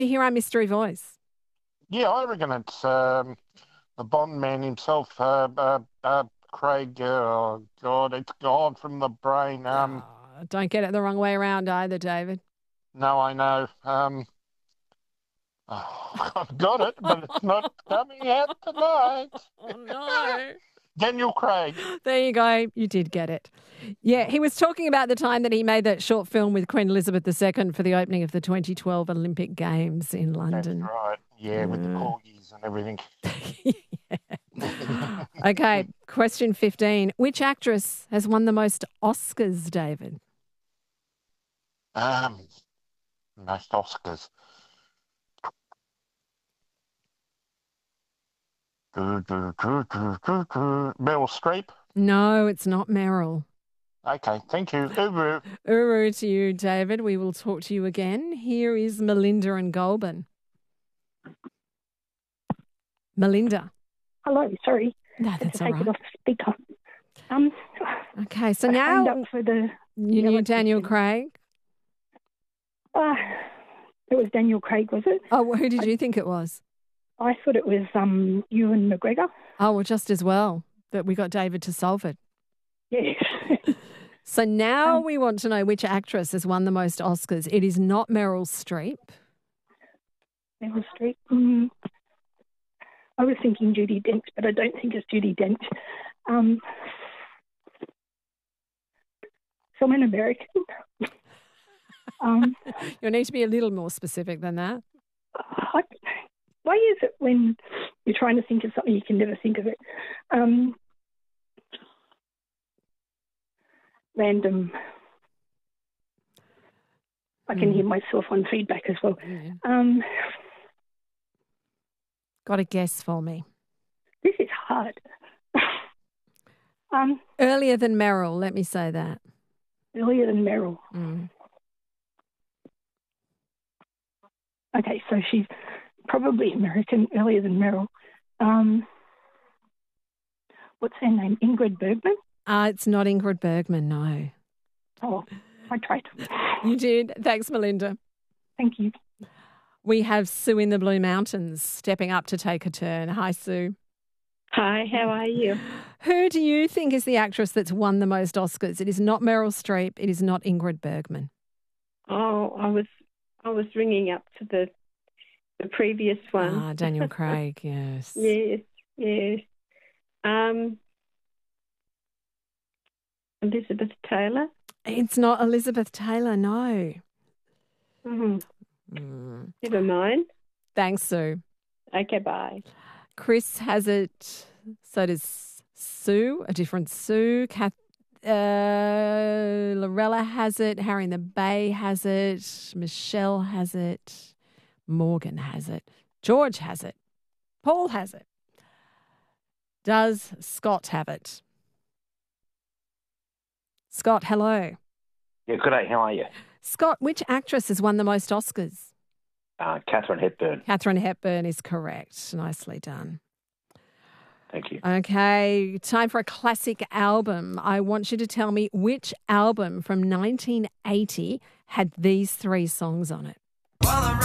You hear our mystery voice? Yeah, I reckon it's the Bond man himself, Craig. Oh God, it's gone from the brain. Oh, don't get it the wrong way around either, David. No, I know. I've got it, but it's not coming out tonight. Oh, no. Daniel Craig. There you go. You did get it. Yeah, he was talking about the time that he made that short film with Queen Elizabeth II for the opening of the 2012 Olympic Games in That's London. right. Yeah, with the corgis and everything. Okay, question 15. Which actress has won the most Oscars, David? Most Oscars. Meryl Streep. No, it's not Meryl. Okay, thank you. Uru. Uru to you, David. We will talk to you again. Here is Melinda and Goulburn. Melinda. Hello, sorry. No, that's all take right. it off speaker. Okay, so I now signed up for the you knew Daniel Craig. It was Daniel Craig, was it? Oh, who did you think it was? I thought it was Ewan McGregor. Oh, well, just as well that we got David to solve it. Yes. So now we want to know which actress has won the most Oscars. It is not Meryl Streep. Meryl Streep. I was thinking Judi Dench, but I don't think it's Judi Dench. Someone American. You'll need to be a little more specific than that. Why is it when you're trying to think of something you can never think of it? Random. I can hear myself on feedback as well. Yeah. Got a guess for me? This is hard. Earlier than Meryl, let me say that. Earlier than Meryl. Okay, so she's probably American, earlier than Meryl. What's her name? Ingrid Bergman? It's not Ingrid Bergman, no. Oh, I tried. You did. Thanks, Melinda. Thank you. We have Sue in the Blue Mountains stepping up to take a turn. Hi, Sue. Hi, how are you? Who do you think is the actress that's won the most Oscars? It is not Meryl Streep. It is not Ingrid Bergman. Oh, I was ringing up to the previous one. Daniel Craig, yes. Yes. Elizabeth Taylor? It's not Elizabeth Taylor, no. Never mind. Thanks, Sue. Okay, bye. Chris has it. So does Sue, a different Sue. Lorella has it. Harry in the Bay has it. Michelle has it. Morgan has it. George has it. Paul has it. Does Scott have it? Scott, hello. Yeah, good day. How are you? Scott, which actress has won the most Oscars? Katharine Hepburn. Katharine Hepburn is correct. Nicely done. Thank you. Okay, time for a classic album. I want you to tell me which album from 1980 had these three songs on it.